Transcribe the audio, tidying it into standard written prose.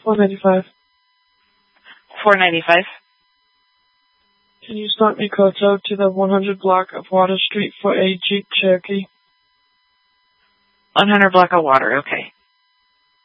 $4.95. $4.95. Can you start me Koto to the 100 block of Water Street for a Jeep Cherokee? 100 block of water, okay.